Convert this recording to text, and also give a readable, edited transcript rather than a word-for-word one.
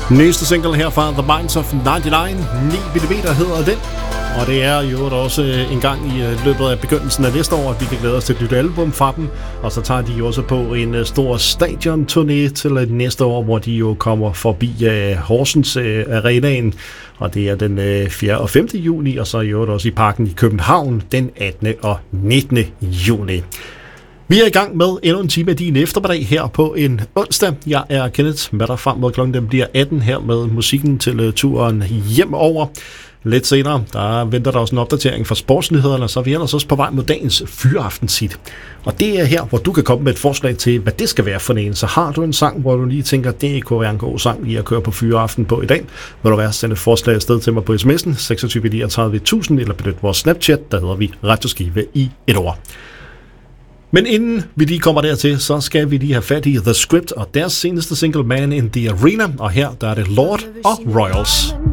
Næste single her fra The Minds of 99, 9mm hedder den. Og det er jo også en gang i løbet af begyndelsen af næste år, at vi kan glæde os til et nyt album fra dem. Og så tager de jo også på en stor stadion-turné til næste år, hvor de jo kommer forbi Horsens Arenaen. Og det er den 4. og 5. juni, og så er jo også i Parken i København den 18. og 19. juni. Vi er i gang med endnu en time af din eftermiddag her på en onsdag. Jeg er Kenneth, med dig frem mod klokken den bliver 18 her med musikken til turen hjemover. Lidt senere, der venter der også en opdatering fra sportsnyhederne, så vi er også på vej mod dagens fyraftensigt. Og det er her, hvor du kan komme med et forslag til, hvad det skal være for en. Så har du en sang, hvor du lige tænker, det kunne være en god sang lige at køre på fyreaften på i dag, vil du være sende et forslag afsted til mig på sms'en 26 39 000, eller benyt vores Snapchat, der hedder vi Radioskive i et ord. Men inden vi lige kommer dertil, så skal vi lige have fat i The Script og deres seneste single Man in the Arena, og her der er det Lord og Royals.